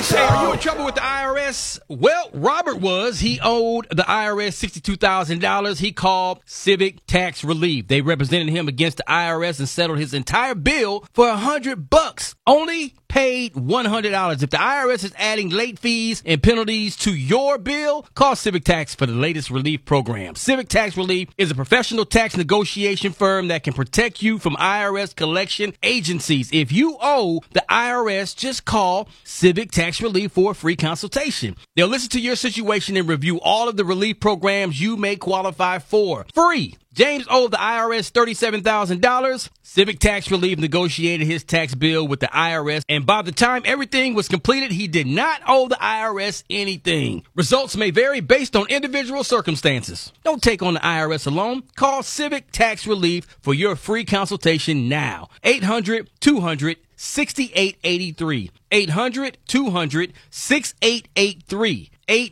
Show. Hey, are you in trouble with the IRS? Well, Robert was. He owed the IRS $62,000. He called Civic Tax Relief. They represented him against the IRS and settled his entire bill for $100. Only paid $100. If the IRS is adding late fees and penalties to your bill, call Civic Tax for the latest relief program. Civic Tax Relief is a professional tax negotiation firm that can protect you from IRS collection agencies. If you owe the IRS, just call Civic Tax Relief for a free consultation. They'll listen to your situation and review all of the relief programs you may qualify for. Free. James owed the IRS $37,000. Civic Tax Relief negotiated his tax bill with the IRS, and by the time everything was completed, he did not owe the IRS anything. Results may vary based on individual circumstances. Don't take on the IRS alone. Call Civic Tax Relief for your free consultation now. 800-200-6883. 800-200-6883.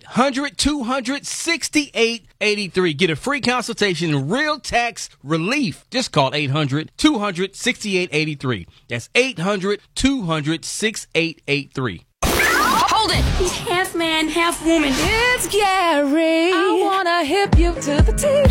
800-200-6883. Get a free consultation in real tax relief. Just call 800-200-6883. That's 800-200-6883. Hold it! He's half man, half woman. It's Gary. I wanna hip you to the T.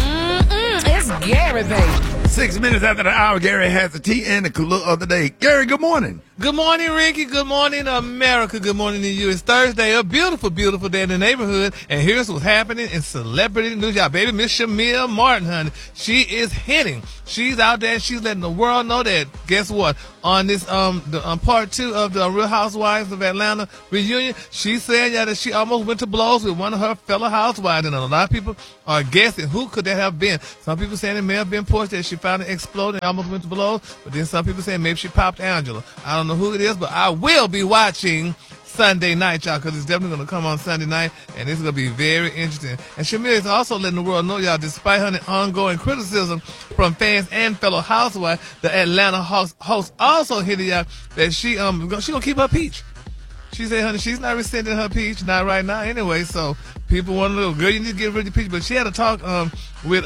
It's Gary, baby. 6 minutes after the hour, Gary has the tea and the clue of the day. Gary, good morning. Good morning, Ricky. Good morning, America. Good morning to you. It's Thursday, a beautiful, beautiful day in the neighborhood. And here's what's happening in celebrity news. Y'all, baby, Miss Shamia Martin, honey. She is hitting. She's out there. She's letting the world know that, guess what? On this, part 2 of the Real Housewives of Atlanta reunion, she said that she almost went to blows with one of her fellow housewives. And a lot of people are guessing who could that have been. Some people saying it may have been Portia, that she found it exploded and almost went to blows. But then some people saying maybe she popped Angela. I don't know who it is, but I will be watching Sunday night, y'all, because it's definitely going to come on Sunday night, and it's going to be very interesting. And Shamir is also letting the world know, y'all, despite her ongoing criticism from fans and fellow housewives, the Atlanta host also hinted y'all that she gonna keep her peach. She said, honey, she's not rescinding her peach, not right now anyway. So people want to know, girl, you need to get rid of your peach. But she had a talk with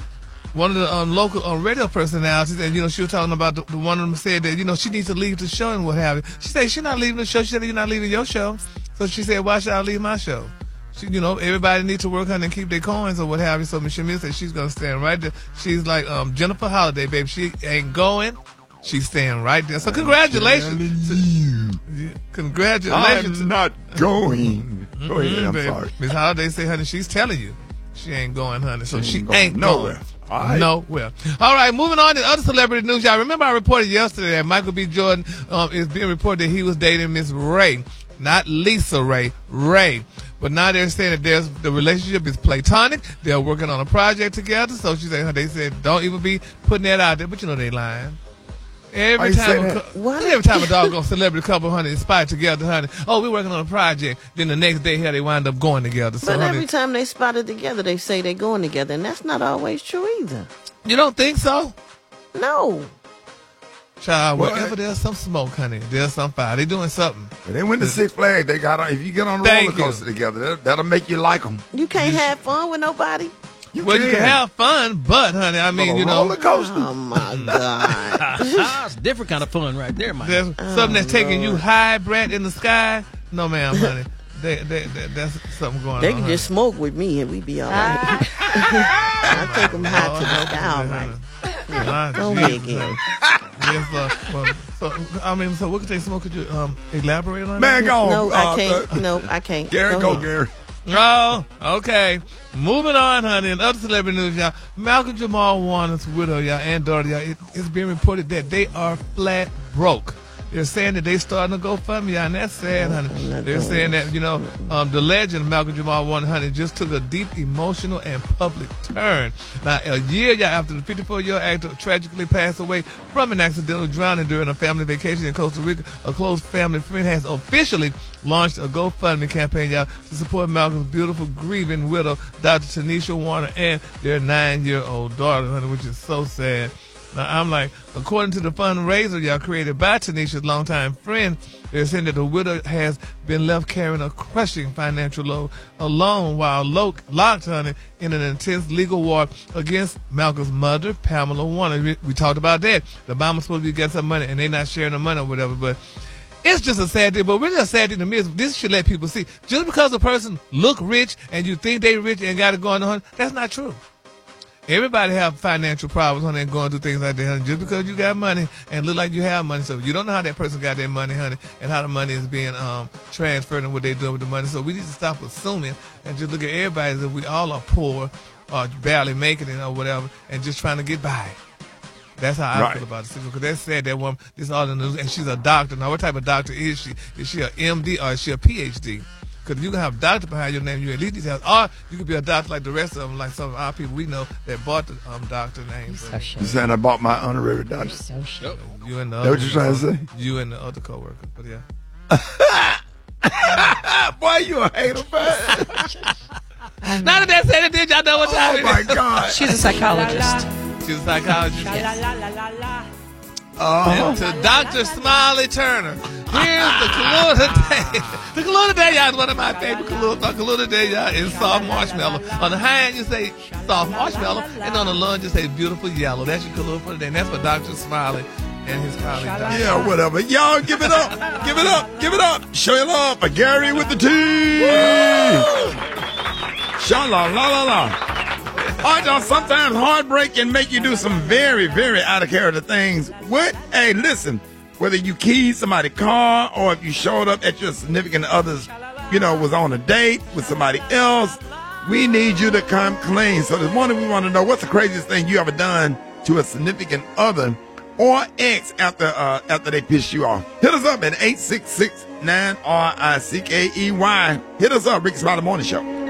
one of the local radio personalities, and she was talking about the one of them said that she needs to leave the show and what have you. She said she's not leaving the show. She said you're not leaving your show. So she said, why should I leave my show? She, everybody needs to work on and keep their coins or what have you. So Miss Shamia said she's gonna stand right there. She's like Jennifer Holiday, baby. She ain't going. She's staying right there. So congratulations. Congratulations. I'm not going. Go ahead. I'm sorry. Miss Holiday said, honey, she's telling you she ain't going, honey. So she ain't nowhere. Going. All right. Nowhere. All right, moving on to other celebrity news. Y'all remember I reported yesterday that Michael B. Jordan is being reported that he was dating Miss Ray. Not Lisa Ray, Ray. But now they're saying that the relationship is platonic. They're working on a project together. So they said, don't even be putting that out there. But they lying. Every time a doggone celebrity couple, honey, is spotted together, honey. Oh, we're working on a project. Then the next day, they wind up going together. So, but every time they spotted together, they say they're going together, and that's not always true either. You don't think so? No. Child, wherever there's some smoke, honey, there's some fire. They doing something. But they went to Six Flags. They got if you get on the roller coaster together, that'll make you like them. You can't have fun with nobody. You can have fun, but honey, I mean, roller coaster. Oh my God, it's a different kind of fun right there, man. There's something that's taking you high, Brett, in the sky. No, ma'am, honey. That's something going on. They can just smoke with me and we be all right. I take them high to the sky, all right. Go ahead, Gary. Yes, so what could they smoke? Could you elaborate on that? Man, go on. No, I can't. No, I can't. Gary, go Gary. Oh, okay. Moving on, honey. In other celebrity news, y'all, Malcolm Jamal Warner's widow, y'all, and daughter, y'all, it's being reported that they are flat broke. They're saying that they starting to GoFundMe, y'all, and that's sad, honey. They're saying that, the legend Malcolm Jamal Warner, honey, just took a deep emotional and public turn. Now, a year after the 54-year-old actor tragically passed away from an accidental drowning during a family vacation in Costa Rica, a close family friend has officially launched a GoFundMe campaign, y'all, to support Malcolm's beautiful grieving widow, Dr. Tanisha Warner, and their 9-year-old daughter, honey, which is so sad. Now, I'm like, according to the fundraiser y'all created by Tanisha's longtime friend, they're saying that the widow has been left carrying a crushing financial load alone while locked, honey, in an intense legal war against Malcolm's mother, Pamela Warner. We talked about that. The mama's supposed to get some money, and they're not sharing the money or whatever, but It's just a sad thing, but really a sad thing to me is this should let people see. Just because a person look rich and you think they rich and got it going on, that's not true. Everybody have financial problems, honey, and going through things like that, honey. Just because you got money and look like you have money, so you don't know how that person got their money, honey, and how the money is being transferred and what they're doing with the money. So we need to stop assuming and just look at everybody as if we all are poor or barely making it or whatever and just trying to get by. That's how I feel about it. Because they said that woman, this is all in the news, and she's a doctor. Now, what type of doctor is she? Is she an MD or is she a PhD? Because if you can have doctor behind your name, you at least need to have, or you could be a doctor like the rest of them, like some of our people we know that bought the doctor names. So you saying I bought my honorary doctor? So sure. You and the That what you trying to say? You and the other coworker, but yeah. Boy, you a hater, man. Now that they said it, did y'all know what time Oh, it is? my God. She's a psychologist. She's a psychologist. Yes. And to Dr. Smiley Turner. Here's the Kahlua today. The Kahlua today, y'all, is one of my favorite Kahlua. The Kahlua today, y'all, is soft marshmallow. On the high end, you say soft marshmallow, and on the low end, you say beautiful yellow. That's your Kahlua for today, and that's for Dr. Smiley and his colleague. Yeah, whatever. Y'all, give it up. Give it up. Give it up. Show your love for Gary with the T. Sha-la-la-la-la. All right, y'all, sometimes heartbreak can make you do some very, very out-of-character things. What? Hey, listen, whether you keyed somebody's car or if you showed up at your significant other's, was on a date with somebody else, we need you to come clean. So this morning we want to know, what's the craziest thing you ever done to a significant other or ex after they pissed you off? Hit us up at 866-9RICKEY. Hit us up, Ricky Smiley Morning Show.